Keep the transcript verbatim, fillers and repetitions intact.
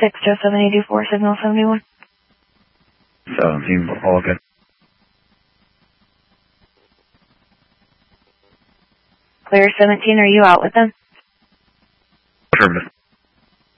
six, Joe seven eighty-four, signal seventy-one. seventeen, all good. Clear seventeen, are you out with them? Affirmative.